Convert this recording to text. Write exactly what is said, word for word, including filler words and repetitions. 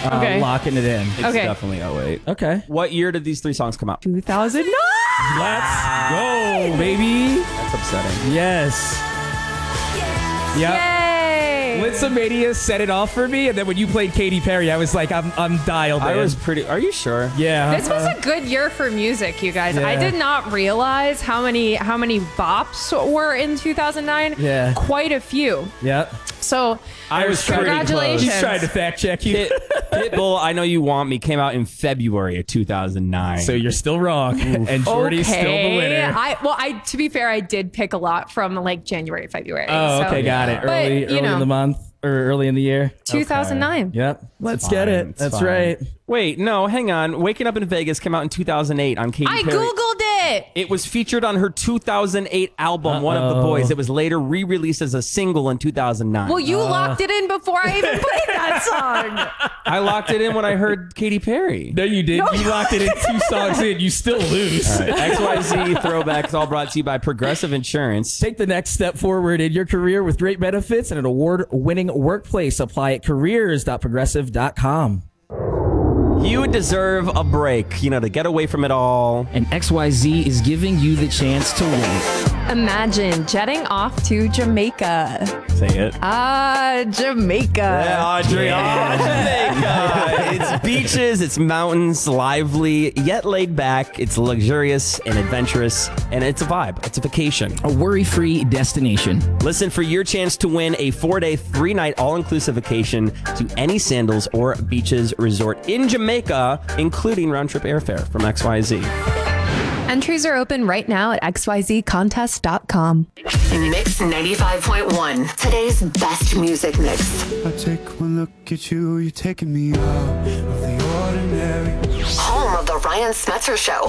Uh, Okay. Locking it in. It's Okay. definitely oh eight. Okay. What year did these three songs come out? two thousand nine. Let's go, baby. That's upsetting. Yes. Yep. Yay. Litsa Mania set it off for me, and then when you played Katy Perry, I was like, I'm I'm dialed I in. was pretty. Are you sure? Yeah. This was a good year for music, you guys. I Yeah. did not realize how many how many bops were in two thousand nine. Yeah. Quite a few. Yep. So I was pretty close. congratulations. He's trying to fact check you. Pit, Pitbull, I Know You Want Me came out in February of two thousand nine. So you're still wrong, and Jordy's okay. still the winner. I well, I to be fair, I did pick a lot from like January, February. Oh, so- okay, got it. But, Early, you early know, in the month or early in the year. two thousand nine. Yep. Let's Fine, get it. it's That's fine. right. Wait, no, hang on. Waking Up in Vegas came out in two thousand eight on Katy I Perry. googled it. It was featured on her two thousand eight album, One of the Uh-oh. Boys. It was later re-released as a single in two thousand nine. Well, you locked it in before I even played that song. I locked it in when I heard Katy Perry. No, you did. You locked it in two songs in. You still lose. X Y Z Throwbacks, all brought to you by Progressive Insurance. Take the next step forward in your career with great benefits and an award-winning workplace. Apply at careers dot progressive dot com. You deserve a break, you know, to get away from it all. And X Y Z is giving you the chance to win. Imagine jetting off to Jamaica. Say it. Ah, Jamaica. Audrey, Jamaica. It's beaches, it's mountains, lively, yet laid back. It's luxurious and adventurous, and it's a vibe. It's a vacation. A worry-free destination. Listen for your chance to win a four-day, three-night all-inclusive vacation to any Sandals or Beaches resort in Jamaica, including round-trip airfare from X Y Z. Entries are open right now at x y z contest dot com. Mix ninety-five point one, today's best music mix. I take one look at you, you're taking me out of the ordinary. Home of the Ryan Smetzer Show.